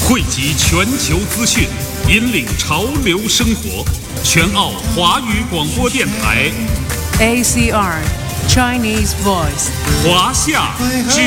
汇集全球资讯，引领潮流生活。全澳华语广播电台 ACR Chinese Voice 华夏之